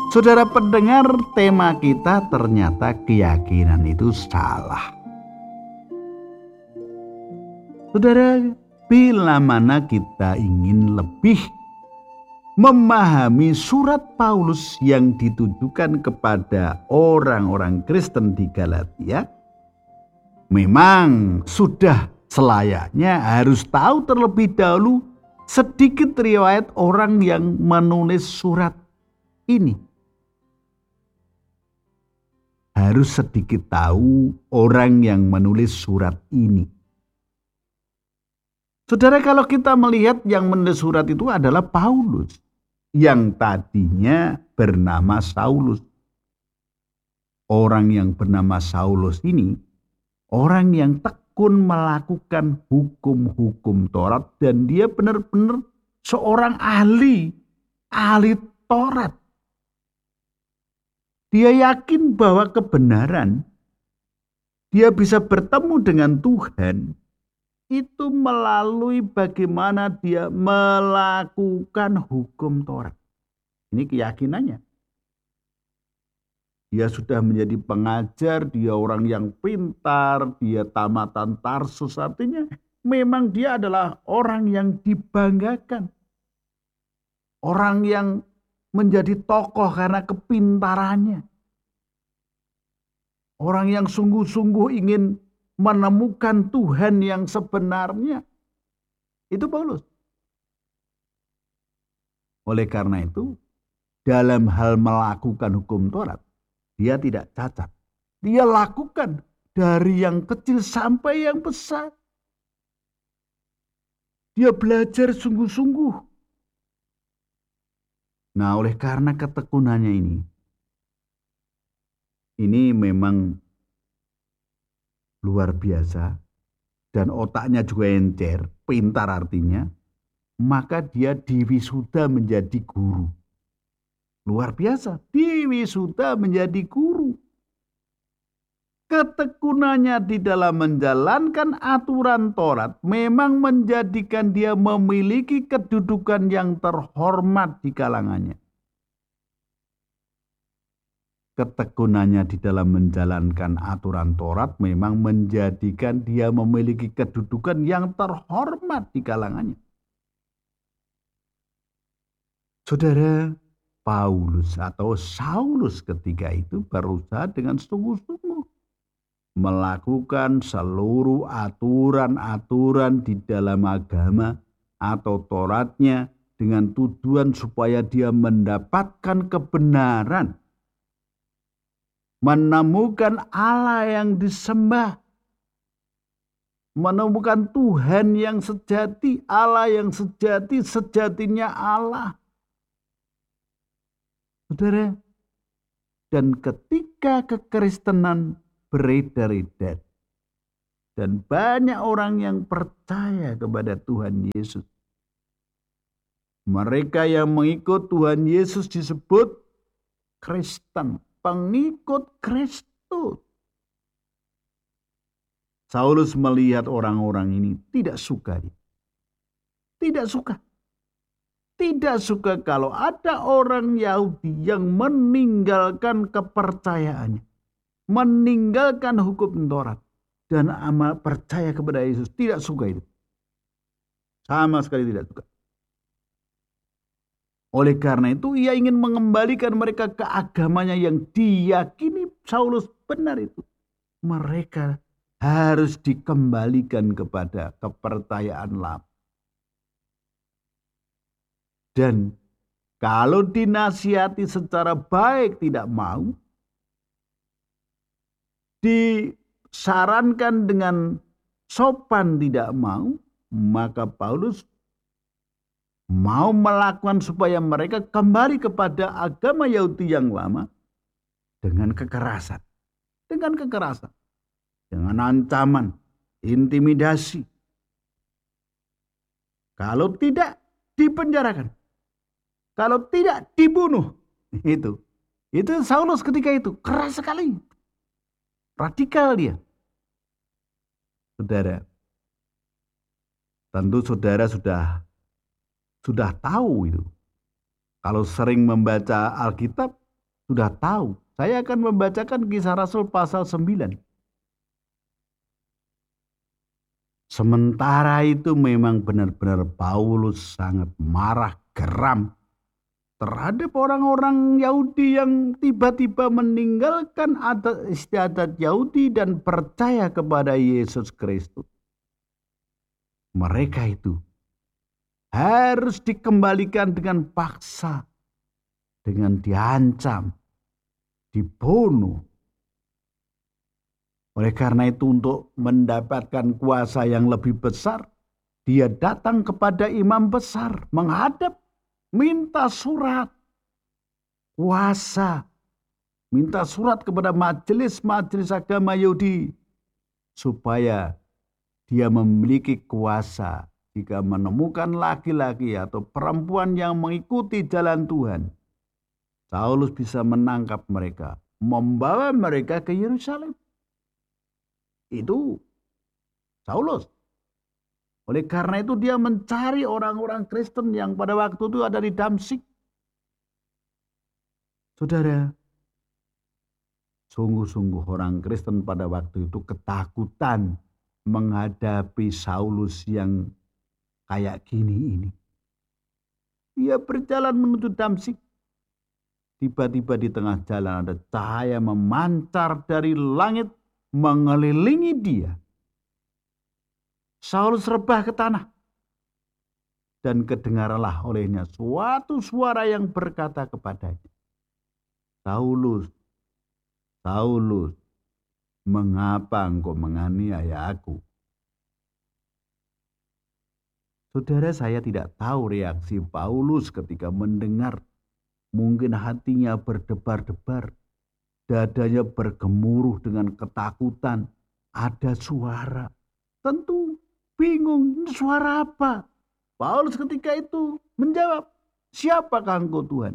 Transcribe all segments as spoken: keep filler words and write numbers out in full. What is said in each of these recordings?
Saudara pendengar, tema kita ternyata keyakinan itu salah. Saudara, bila mana kita ingin lebih memahami surat Paulus yang ditujukan kepada orang-orang Kristen di Galatia, memang sudah selayaknya harus tahu terlebih dahulu sedikit riwayat orang yang menulis surat ini. Harus sedikit tahu orang yang menulis surat ini. Saudara, kalau kita melihat yang menulis surat itu adalah Paulus, yang tadinya bernama Saulus. Orang yang bernama Saulus ini, orang yang tekun melakukan hukum-hukum Taurat, dan dia benar-benar seorang ahli, ahli Taurat. Dia yakin bahwa kebenaran, dia bisa bertemu dengan Tuhan, itu melalui bagaimana dia melakukan hukum Taurat. Ini keyakinannya. Dia sudah menjadi pengajar, dia orang yang pintar, dia tamatan Tarsus. Artinya memang dia adalah orang yang dibanggakan. Orang yang menjadi tokoh karena kepintarannya. Orang yang sungguh-sungguh ingin menemukan Tuhan yang sebenarnya. Itu Paulus. Oleh karena itu, dalam hal melakukan hukum Taurat, dia tidak cacat. Dia lakukan dari yang kecil sampai yang besar. Dia belajar sungguh-sungguh. Nah, oleh karena ketekunannya ini, ini memang luar biasa, dan otaknya juga encer, pintar artinya, maka dia diwisuda menjadi guru. Luar biasa, diwisuda menjadi guru. Ketekunannya di dalam menjalankan aturan Taurat memang menjadikan dia memiliki kedudukan yang terhormat di kalangannya. Ketekunannya di dalam menjalankan aturan Taurat memang menjadikan dia memiliki kedudukan yang terhormat di kalangannya. Saudara, Paulus atau Saulus ketika itu berusaha dengan sungguh-sungguh melakukan seluruh aturan-aturan di dalam agama atau Tauratnya dengan tujuan supaya dia mendapatkan kebenaran, menemukan Allah yang disembah, menemukan Tuhan yang sejati, Allah yang sejati, sejatinya Allah. Saudara, dan ketika kekristenan beredar-edar dan banyak orang yang percaya kepada Tuhan Yesus, mereka yang mengikut Tuhan Yesus disebut Kristen, pengikut Kristus. Saulus melihat orang-orang ini tidak suka. Tidak suka. Tidak suka kalau ada orang Yahudi yang meninggalkan kepercayaannya, meninggalkan hukum Taurat, dan amal percaya kepada Yesus. Tidak suka itu. Sama sekali tidak suka. Oleh karena itu ia ingin mengembalikan mereka ke agamanya yang diyakini Saulus benar itu. Mereka harus dikembalikan kepada kepercayaan lama. Dan kalau dinasihati secara baik tidak mau, disarankan dengan sopan tidak mau, maka Paulus mau melakukan supaya mereka kembali kepada agama Yahudi yang lama dengan kekerasan. Dengan kekerasan. Dengan ancaman, intimidasi. Kalau tidak, dipenjarakan. Kalau tidak, dibunuh. Itu. Itu Saulus ketika itu. Keras sekali. Radikal dia. Saudara. Tentu saudara sudah sudah tahu itu. Kalau sering membaca Alkitab, sudah tahu. Saya akan membacakan Kisah Rasul pasal sembilan. Sementara itu memang benar-benar Paulus sangat marah, geram terhadap orang-orang Yahudi yang tiba-tiba meninggalkan adat istiadat Yahudi dan percaya kepada Yesus Kristus. Mereka itu harus dikembalikan dengan paksa, dengan diancam, dibunuh. Oleh karena itu, untuk mendapatkan kuasa yang lebih besar, dia datang kepada imam besar, menghadap, minta surat kuasa, minta surat kepada majelis-majelis agama Yahudi, supaya dia memiliki kuasa jika menemukan laki-laki atau perempuan yang mengikuti jalan Tuhan. Saulus bisa menangkap mereka, membawa mereka ke Yerusalem. Itu Saulus. Oleh karena itu dia mencari orang-orang Kristen yang pada waktu itu ada di Damsyik. Saudara, sungguh-sungguh orang Kristen pada waktu itu ketakutan menghadapi Saulus yang kayak gini ini. Dia berjalan menuju Damsyik. Tiba-tiba di tengah jalan ada cahaya memancar dari langit mengelilingi dia. Saulus rebah ke tanah dan kedengaranlah olehnya suatu suara yang berkata kepadanya, Saulus, Saulus, mengapa engkau menganiaya aku? Saudara, saya tidak tahu reaksi Paulus ketika mendengar. Mungkin hatinya berdebar-debar, dadanya bergemuruh dengan ketakutan. Ada suara. Tentu bingung, ini suara apa? Paulus ketika itu menjawab, siapakah engkau Tuhan?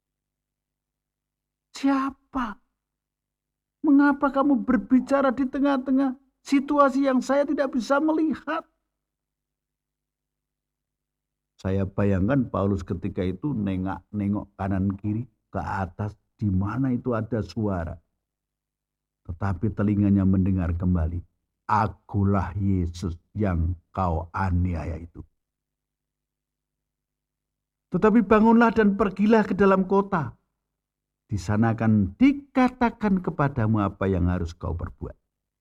Siapa? Mengapa kamu berbicara di tengah-tengah situasi yang saya tidak bisa melihat? Saya bayangkan Paulus ketika itu nengok-nengok kanan kiri ke atas, di mana itu ada suara. Tetapi telinganya mendengar kembali, akulah Yesus yang kau aniaya itu. Tetapi bangunlah dan pergilah ke dalam kota. Di sana akan dikatakan kepadamu apa yang harus kau perbuat.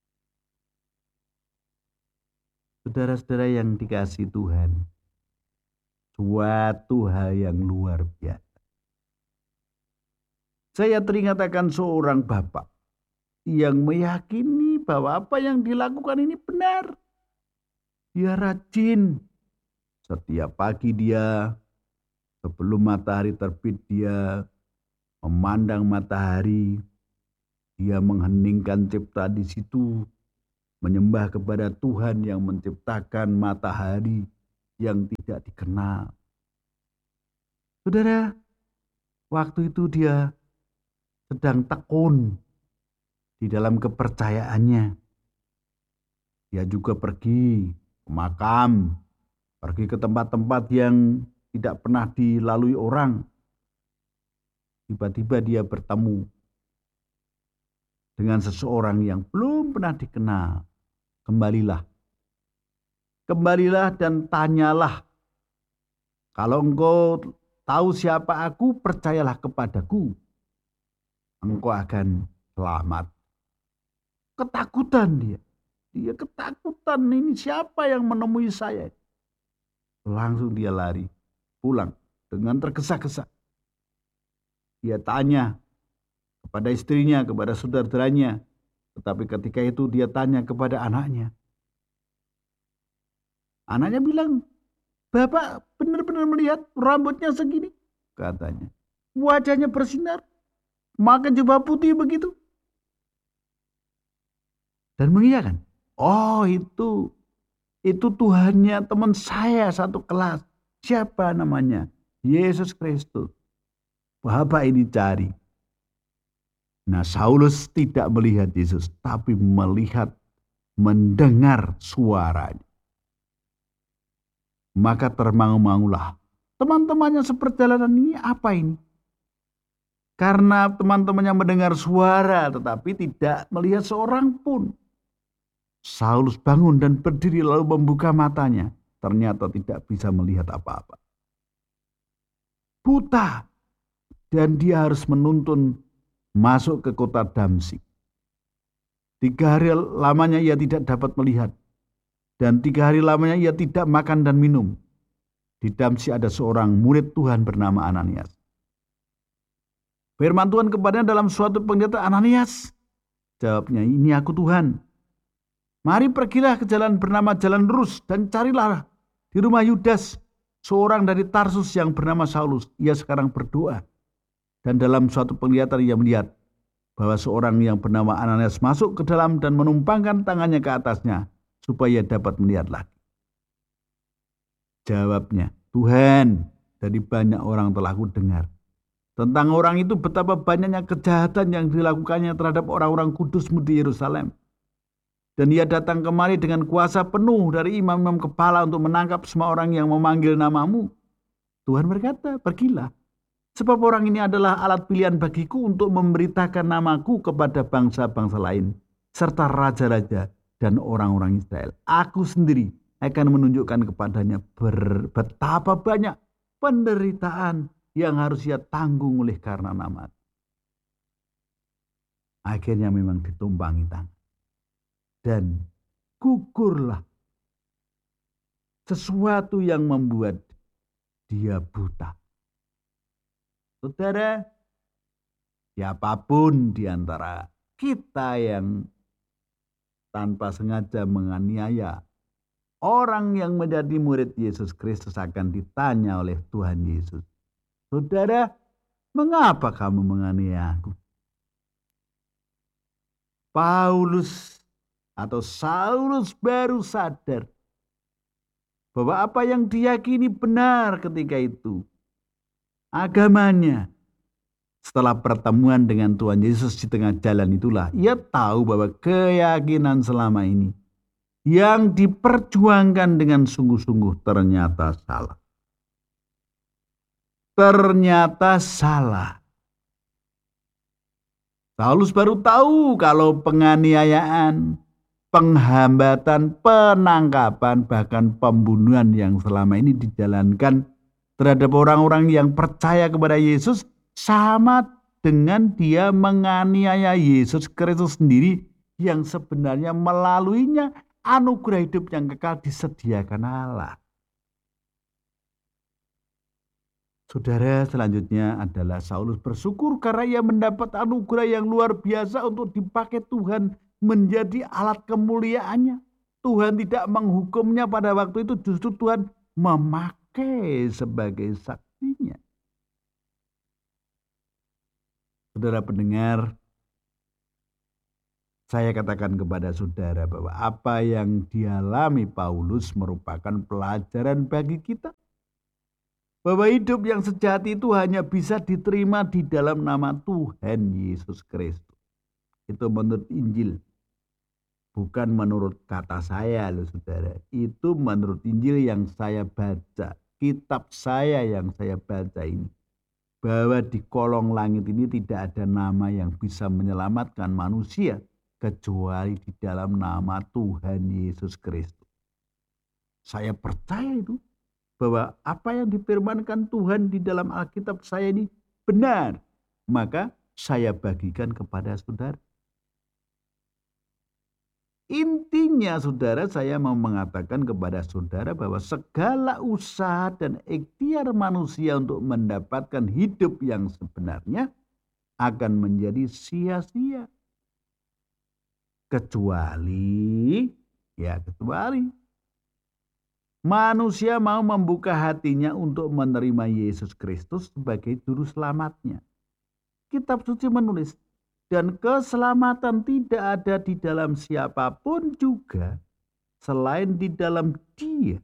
Saudara-saudara yang dikasihi Tuhan, suatu hal yang luar biasa. Saya teringat akan seorang bapak yang meyakini bahwa apa yang dilakukan ini benar. Dia rajin. Setiap pagi dia, sebelum matahari terbit, dia memandang matahari. Dia mengheningkan cipta di situ, menyembah kepada Tuhan yang menciptakan matahari yang tidak dikenal. Saudara, waktu itu dia sedang tekun di dalam kepercayaannya. Dia juga pergi ke makam, pergi ke tempat-tempat yang tidak pernah dilalui orang. Tiba-tiba dia bertemu dengan seseorang yang belum pernah dikenal. Kembalilah. Kembalilah dan tanyalah. Kalau engkau tahu siapa aku, percayalah kepadaku. Engkau akan selamat. Ketakutan dia. Dia ketakutan, ini siapa yang menemui saya? Langsung dia lari pulang dengan tergesa-gesa. Dia tanya kepada istrinya, kepada saudara-saudaranya. Tetapi ketika itu dia tanya kepada anaknya. Anaknya bilang, Bapak benar-benar melihat rambutnya segini? Katanya. Wajahnya bersinar, maka jubah putih begitu. Dan mengiyakan. Oh itu, itu Tuhannya teman saya satu kelas. Siapa namanya? Yesus Kristus. Bapak ini cari. Nah, Saulus tidak melihat Yesus, tapi melihat, mendengar suaranya. Maka termangu-mangulah teman-temannya seperjalanan, ini apa ini? Karena teman-temannya mendengar suara tetapi tidak melihat seorang pun. Saulus bangun dan berdiri lalu membuka matanya. Ternyata tidak bisa melihat apa-apa. Buta. Dan dia harus menuntun masuk ke kota Damsyik. Tiga hari lamanya ia tidak dapat melihat. Dan tiga hari lamanya ia tidak makan dan minum. Di Damsyik ada seorang murid Tuhan bernama Ananias. Firman Tuhan kepadanya dalam suatu penglihatan, Ananias. Jawabnya, ini aku Tuhan. Mari pergilah ke jalan bernama Jalan Lurus dan carilah di rumah Yudas, seorang dari Tarsus yang bernama Saulus. Ia sekarang berdoa. Dan dalam suatu penglihatan ia melihat bahwa seorang yang bernama Ananias masuk ke dalam dan menumpangkan tangannya ke atasnya supaya dapat melihat lagi. Jawabnya, Tuhan, dari banyak orang telah ku dengar tentang orang itu betapa banyaknya kejahatan yang dilakukannya terhadap orang-orang kudus-Mu di Yerusalem. Dan ia datang kemari dengan kuasa penuh dari imam-imam kepala untuk menangkap semua orang yang memanggil nama-Mu. Tuhan berkata, pergilah. Sebab orang ini adalah alat pilihan bagiku untuk memberitakan namaku kepada bangsa-bangsa lain, serta raja-raja dan orang-orang Israel. Aku sendiri akan menunjukkan kepadanya ber- betapa banyak penderitaan yang harus ia tanggung oleh karena nama. Akhirnya memang ditumpangi tangan. Dan gugurlah sesuatu yang membuat dia buta. Saudara, siapapun di antara kita yang tanpa sengaja menganiaya orang yang menjadi murid Yesus Kristus akan ditanya oleh Tuhan Yesus. Saudara, mengapa kamu menganiaya aku? Paulus atau Saulus baru sadar bahwa apa yang diyakini benar ketika itu. Agamanya. Setelah pertemuan dengan Tuhan Yesus di tengah jalan itulah, ia tahu bahwa keyakinan selama ini yang diperjuangkan dengan sungguh-sungguh ternyata salah. Ternyata salah. Saulus baru tahu kalau penganiayaan, penghambatan, penangkapan, bahkan pembunuhan yang selama ini dijalankan terhadap orang-orang yang percaya kepada Yesus sama dengan dia menganiaya Yesus Kristus sendiri yang sebenarnya melaluinya anugerah hidup yang kekal disediakan Allah. Saudara, selanjutnya adalah Saulus bersyukur karena ia mendapat anugerah yang luar biasa untuk dipakai Tuhan menjadi alat kemuliaannya. Tuhan tidak menghukumnya pada waktu itu, justru Tuhan memakai sebagai saksinya. Saudara pendengar, saya katakan kepada saudara bahwa apa yang dialami Paulus merupakan pelajaran bagi kita. Bahwa hidup yang sejati itu hanya bisa diterima di dalam nama Tuhan Yesus Kristus. Itu menurut Injil. Bukan menurut kata saya loh saudara. Itu menurut Injil yang saya baca. Kitab saya yang saya baca ini. Bahwa di kolong langit ini tidak ada nama yang bisa menyelamatkan manusia. Kecuali di dalam nama Tuhan Yesus Kristus. Saya percaya itu. Bahwa apa yang difirmankan Tuhan di dalam Alkitab saya ini benar. Maka saya bagikan kepada saudara. Intinya saudara, saya mau mengatakan kepada saudara bahwa segala usaha dan ikhtiar manusia untuk mendapatkan hidup yang sebenarnya akan menjadi sia-sia. Kecuali, ya kecuali. Manusia mau membuka hatinya untuk menerima Yesus Kristus sebagai juru selamatnya. Kitab suci menulis, dan keselamatan tidak ada di dalam siapapun juga selain di dalam Dia.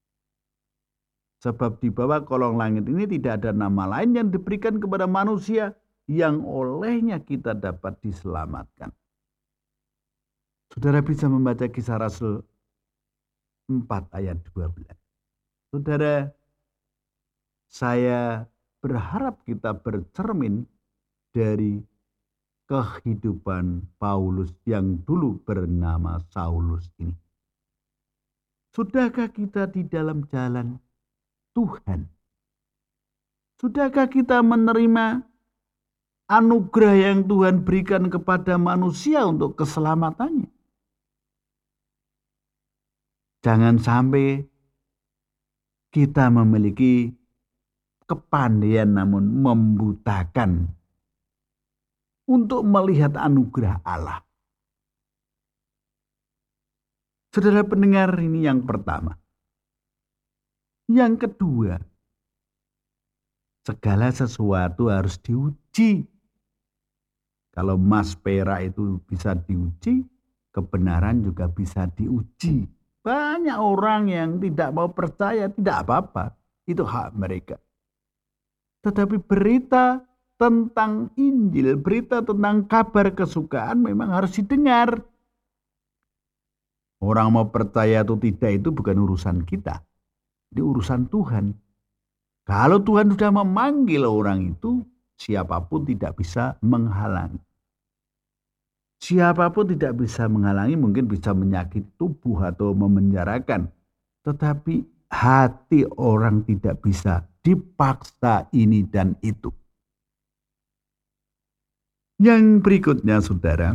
Sebab di bawah kolong langit ini tidak ada nama lain yang diberikan kepada manusia yang olehnya kita dapat diselamatkan. Saudara bisa membaca Kisah Rasul empat ayat dua belas. Saudara, saya berharap kita bercermin dari kehidupan Paulus yang dulu bernama Saulus ini. Sudahkah kita di dalam jalan Tuhan? Sudahkah kita menerima anugerah yang Tuhan berikan kepada manusia untuk keselamatannya? Jangan sampai kita memiliki kepandaian namun membutakan untuk melihat anugerah Allah. Saudara pendengar, ini yang pertama. Yang kedua, segala sesuatu harus diuji. Kalau emas perak itu bisa diuji, kebenaran juga bisa diuji. Banyak orang yang tidak mau percaya, tidak apa-apa. Itu hak mereka. Tetapi berita tentang Injil, berita tentang kabar kesukaan memang harus didengar. Orang mau percaya atau tidak itu bukan urusan kita. Ini urusan Tuhan. Kalau Tuhan sudah memanggil orang itu, siapapun tidak bisa menghalangi. Siapapun tidak bisa menghalangi, mungkin bisa menyakiti tubuh atau memenjarakan. Tetapi hati orang tidak bisa dipaksa ini dan itu. Yang berikutnya, saudara,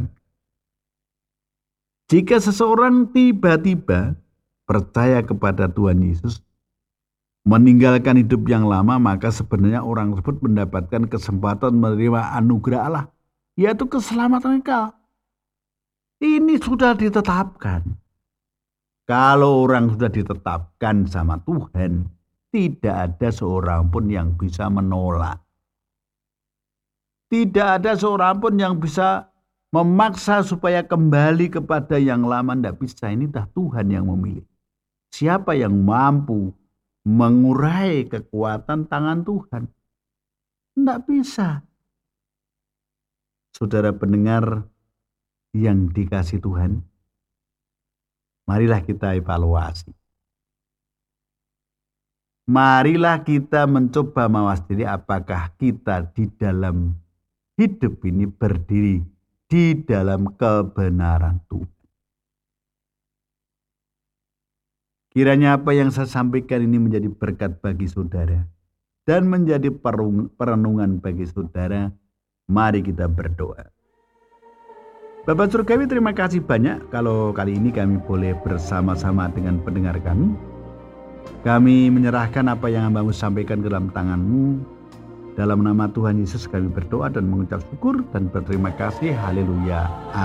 jika seseorang tiba-tiba percaya kepada Tuhan Yesus, meninggalkan hidup yang lama, maka sebenarnya orang tersebut mendapatkan kesempatan menerima anugerah Allah, yaitu keselamatan kekal. Ini sudah ditetapkan. Kalau orang sudah ditetapkan sama Tuhan, tidak ada seorang pun yang bisa menolak. Tidak ada seorang pun yang bisa memaksa supaya kembali kepada yang lama. Tidak bisa, ini dah Tuhan yang memilih. Siapa yang mampu mengurai kekuatan tangan Tuhan? Tidak bisa. Saudara pendengar yang dikasih Tuhan, marilah kita evaluasi. Marilah kita mencoba mawas diri apakah kita di dalam hidup ini berdiri di dalam kebenaran Tuhan. Kiranya apa yang saya sampaikan ini menjadi berkat bagi saudara dan menjadi perenungan bagi saudara. Mari kita berdoa. Bapak Surgawi, terima kasih banyak kalau kali ini kami boleh bersama-sama dengan pendengar kami. Kami menyerahkan apa yang hamba-Mu sampaikan ke dalam tangan-Mu. Dalam nama Tuhan Yesus kami berdoa dan mengucap syukur dan berterima kasih. Haleluya.